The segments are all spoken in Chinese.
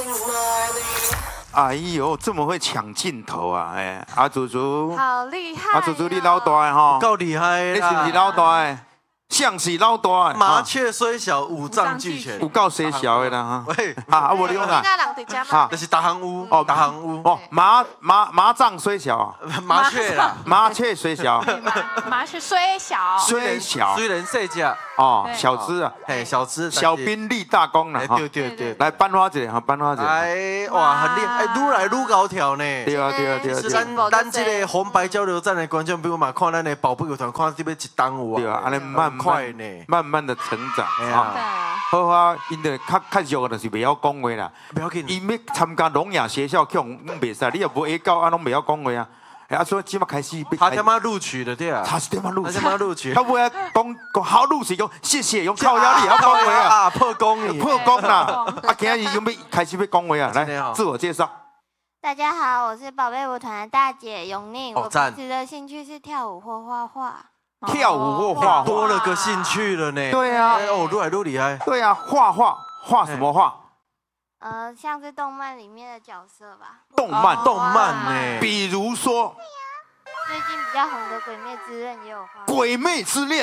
哎呦，这么会抢镜头啊！哎，阿祖祖， 好厉害！ 阿祖祖，你老大的哈， 够厉害你是啦！ 不是老大的？像是老大的。 麻雀虽小，五脏俱全。 有够虽小的啦哈。 喂， 啊，我用啦。 那人伫家嘛？ 那是大行屋哦， 大行屋哦，麻将虽小， 麻雀啦， 麻雀虽小， 麻雀虽小， 虽小虽然细只哦，小只啊， 嘿，小只小兵立大功了哈。 对， 来颁发一个哈，颁发一个。 哎，哇，很厉害，愈来愈高挑呢。 对啊。 咱这个红白交流站的观众朋友嘛，看咱的宝贝乐团，看这边一档有啊。 对啊，安尼慢慢的成长啊。好啊，因着较弱的就是袂晓讲话啦。 不要紧， 伊要参加聋哑学校，去拢袂使。你若无会教，啊，拢袂晓讲话啊。啊，所以即马开始。 他他妈录取了对啊。 他是他妈录取。 他不要讲好录取，讲谢谢，用靠压力要讲话啊。 破功你。 破功啦！啊，今日要开始要讲话啊，来自我介绍。 大家好，我是宝贝舞团的大姐永宁。我平时的兴趣是跳舞或画画。 跳舞或画画， 多了个兴趣了呢。 对啊， 哦，愈来愈厉害。 对啊，画什么画？ 像是动漫里面的角色吧。 动漫呢？ 比如说。 最近比较红的《鬼灭之刃》也有画。 鬼灭之刃，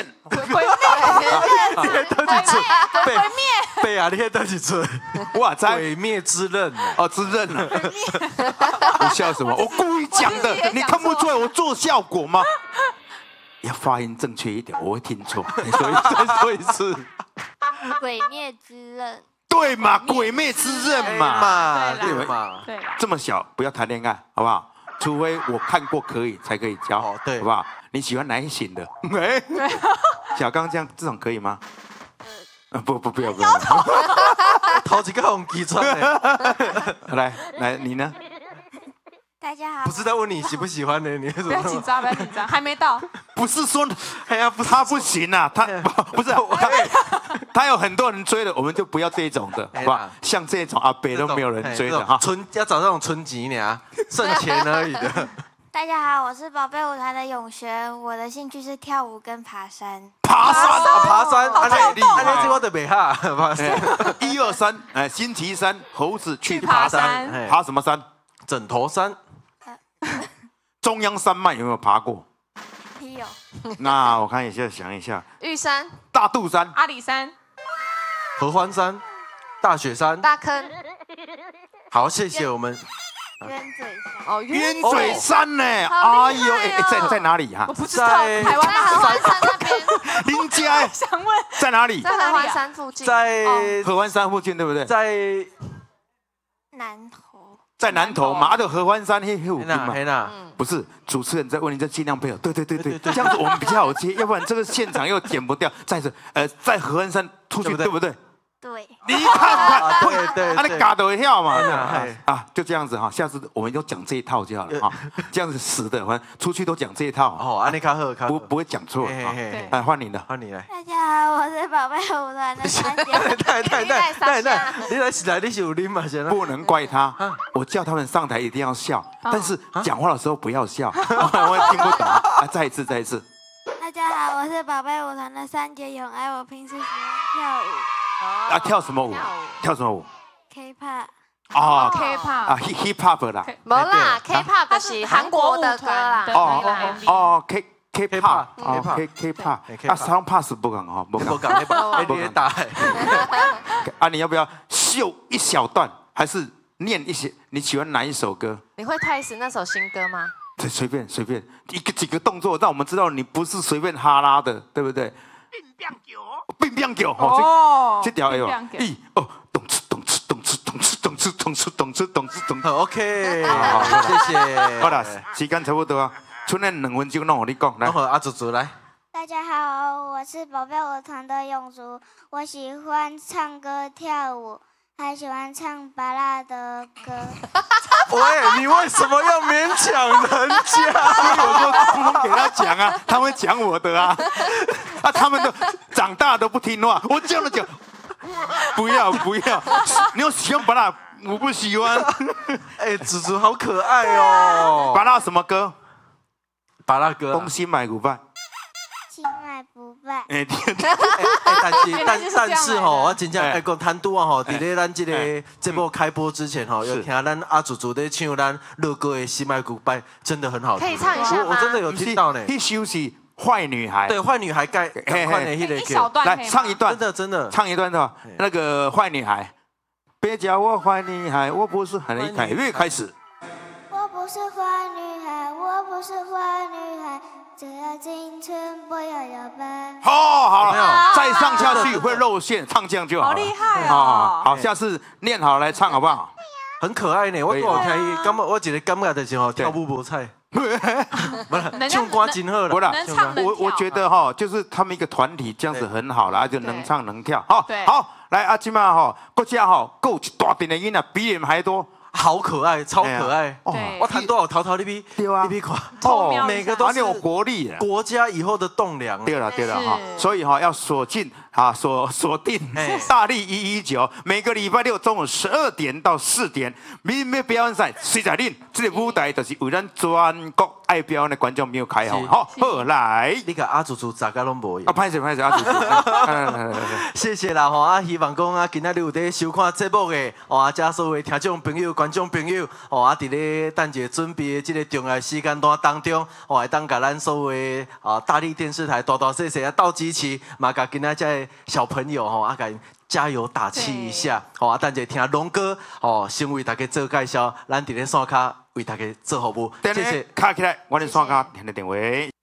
背啊！你迄倒是出？ 我猜鬼灭之刃哦，之刃啊！你笑什么？我故意讲的，你看不出来我做效果吗？要发音正确一点，我会听错。再说一次。 鬼灭之刃。 对嘛，鬼灭之刃嘛， 对嘛， 对。 这么小不要谈恋爱，好不好？除非我看过可以才可以教，对，好不好？你喜欢哪一型的？哎，小刚这种可以吗？不要。 头一个红记出来。 来，你呢？ 大家好。 不是在问你喜不喜欢的，你不要紧张，还没到。 不是说，哎呀，他不行啊，他不是他有很多人追的，我们就不要这一种的，好吧？像这种阿伯都没有人追的哈， 要找这种春吉呢，剩钱而已的。 大家好，我是宝贝舞团的永璇，我的兴趣是跳舞跟爬山。 爬山， 安尼这我就袂哈。 1、2、3，哎，星期三猴子去爬山，爬什么山？ 枕头山。 中央山脉有没有爬过？ 有。 那我看一下，想一下。 玉山、 大肚山、 阿里山、 合欢山、大雪山、 大坑。 好，谢谢我们。 鸢嘴山。 哦， 鸢嘴山呢？哎呦，在哪里哈？ 我不知道，台湾合欢山那边。 林家想问在哪里？ 在合欢山附近。 在合欢山附近，对不对？ 在南投。 在南投嘛，就合欢山那附近嘛。不是，主持人在问你，再尽量配合。对，这样子我们比较好接，要不然这个现场又剪不掉。再次，在合欢山出去，对不对？ 对。 你看， 对， 那你嘎得一跳嘛？啊，就这样子哈，下次我们就讲这一套就好了哈。这样子死的，反正出去都讲这一套。 哦，安尼较好， 不会讲错。哎，换你了， 换你来。 大家好，我是宝贝舞团的三姐。 你来，你是有啉嘛？ 不能怪他，我叫他们上台一定要笑，但是讲话的时候不要笑，我听不懂。啊，再一次。 大家好，我是宝贝舞团的三姐永爱，我平时喜欢跳舞。 啊，跳什么舞 ？K-pop。 哦 ，K-pop 啊 ，hip hop 啦。 没啦 ，K-pop 的是韩国的歌啦。 哦，K-pop，哦 K-pop，啊，Sound Pass 不讲哈，不讲打。 啊，你要不要秀一小段，还是念一些？你喜欢哪一首歌？ 你会泰斯那首新歌吗？ 随便，几个动作，让我们知道你不是随便哈拉的，对不对？并变狗，哦，这条哎呦，1、2，咚哧 ，OK， 谢谢。 好啦，时间差不多啊，剩下2分钟，让我你讲来。 阿祖祖来。 大家好，我是宝贝舞团的永竹，我喜欢唱歌跳舞，还喜欢唱芭乐的歌。 喂，你为什么要勉强人家？ 我就不能给他讲啊，他会讲我的啊。啊，他们都长大都不听话，我这样的讲，不要，你有喜欢芭乐，我不喜欢。 哎，祖祖好可爱哦。 芭乐什么歌？ 芭乐歌。 东西买骨饭。 心买不拜。 但是吼，我真正爱讲，贪拄啊吼，伫咧咱这个节目开播之前吼，有听咱阿祖祖在唱咱乐歌的《心爱古拜》，真的很好听。 可以唱一下吗？ 我真的有听到呢。 一休息。坏女孩， 对，坏女孩该快点一小段， 来唱一段， 真的唱一段的那个坏女孩，别叫我坏女孩，我不是很厉害。越开始， 我不是坏女孩，我不是坏女孩，只要青春不要摇摆。 好了，再上下去会露馅，唱这样就好。 好厉害哦！ 好，下次练好来唱好不好？ 很可爱呢，我听伊，感觉我一个感觉就是吼，跳舞无菜。不是，唱歌真好了。 不啦，我觉得哈， 就是他们一个团体这样子很好啦，就能唱能跳。好，来阿金嘛哈，国家哈够一大点的音啊，比你们还多。 好可爱，超可爱！我谈多少淘淘你比看每个都是有国力， 国家以后的栋梁。 对了哈，所以哈要锁定大力119，每个礼拜六中午12点到4点，明明表演赛谁在恁？这个舞台就是为咱全国爱表演的观众朋友开放。好，来， 你个阿祖祖咋个拢无？ 拍摄阿祖祖， 谢谢啦吼！啊，希望讲啊，今仔日有在收看节目的啊，遮所有听众朋友、观众朋友，啊，伫咧等一准备的这个重要时间段当中，会当甲咱所有的啊大力电视台大大小小啊倒支持，嘛甲今仔这小朋友吼啊，甲加油打气一下，啊，等一听龙哥哦，先为大家做介绍，咱伫咧线卡为大家做服务，谢谢。 卡起来，我哋线卡听个电话。